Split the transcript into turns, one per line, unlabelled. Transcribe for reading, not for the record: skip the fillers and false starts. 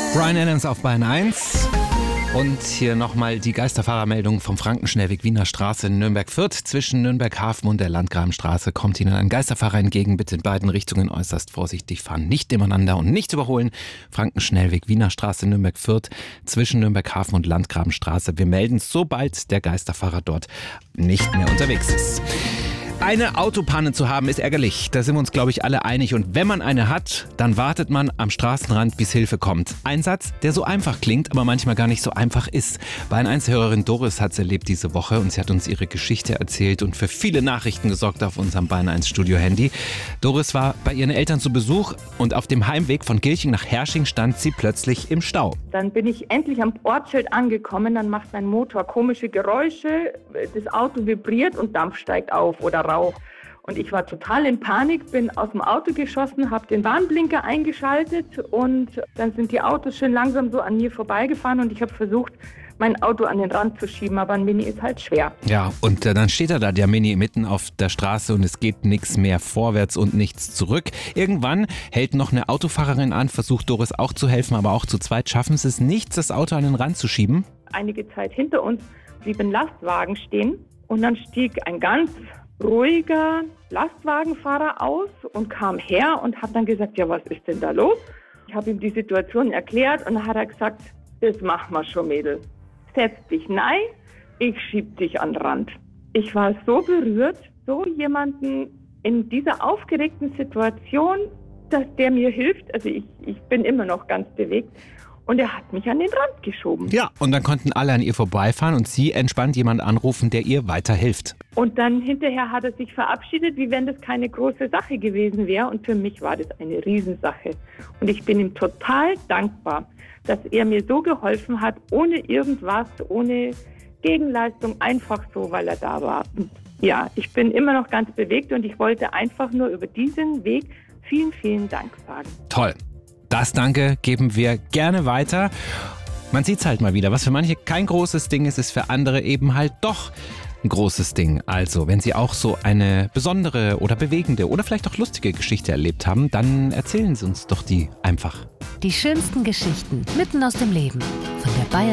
Bryan Adams auf Bayern 1. Und hier nochmal die Geisterfahrermeldung vom Frankenschnellweg-Wiener Straße in Nürnberg-Fürth. Zwischen Nürnberg-Hafen und der Landgrabenstraße kommt Ihnen ein Geisterfahrer entgegen. Bitte in beiden Richtungen äußerst vorsichtig fahren. Nicht nebeneinander und nicht überholen. Frankenschnellweg-Wiener Straße in Nürnberg-Fürth. Zwischen Nürnberg-Hafen und Landgrabenstraße. Wir melden, sobald der Geisterfahrer dort nicht mehr unterwegs ist. Eine Autopanne zu haben ist ärgerlich, da sind wir uns, glaube ich, alle einig. Und wenn man eine hat, dann wartet man am Straßenrand, bis Hilfe kommt. Ein Satz, der so einfach klingt, aber manchmal gar nicht so einfach ist. Bayern 1-Hörerin Doris hat es erlebt diese Woche und sie hat uns ihre Geschichte erzählt und für viele Nachrichten gesorgt auf unserem Bayern 1 Studio-Handy. Doris war bei ihren Eltern zu Besuch und auf dem Heimweg von Gilching nach Hersching stand sie plötzlich im Stau.
Dann bin ich endlich am Ortsschild angekommen, dann macht mein Motor komische Geräusche, das Auto vibriert und Dampf steigt auf oder Rauch. Und ich war total in Panik, bin aus dem Auto geschossen, habe den Warnblinker eingeschaltet und dann sind die Autos schön langsam so an mir vorbeigefahren und ich habe versucht, mein Auto an den Rand zu schieben, aber ein Mini ist halt schwer.
Ja, und dann steht da der Mini mitten auf der Straße und es geht nichts mehr vorwärts und nichts zurück. Irgendwann hält noch eine Autofahrerin an, versucht Doris auch zu helfen, aber auch zu zweit schaffen sie es nicht, das Auto an den Rand zu schieben.
Einige Zeit hinter uns blieb ein Lastwagen stehen und dann stieg ein ganz ruhiger Lastwagenfahrer aus und kam her und hat dann gesagt, ja, was ist denn da los? Ich habe ihm die Situation erklärt und dann hat er gesagt, das machen wir schon, Mädel. Setz dich nein, ich schieb dich an den Rand. Ich war so berührt, so jemanden in dieser aufgeregten Situation, dass der mir hilft. Also ich bin immer noch ganz bewegt. Und er hat mich an den Rand geschoben.
Ja, und dann konnten alle an ihr vorbeifahren und sie entspannt jemand anrufen, der ihr weiterhilft.
Und dann hinterher hat er sich verabschiedet, wie wenn das keine große Sache gewesen wäre. Und für mich war das eine Riesensache. Und ich bin ihm total dankbar, dass er mir so geholfen hat, ohne irgendwas, ohne Gegenleistung, einfach so, weil er da war. Und ja, ich bin immer noch ganz bewegt und ich wollte einfach nur über diesen Weg vielen, vielen Dank sagen.
Toll. Das Danke geben wir gerne weiter. Man sieht es halt mal wieder. Was für manche kein großes Ding ist, ist für andere eben halt doch ein großes Ding. Also, wenn Sie auch so eine besondere oder bewegende oder vielleicht auch lustige Geschichte erlebt haben, dann erzählen Sie uns doch die einfach.
Die schönsten Geschichten mitten aus dem Leben von der Bayern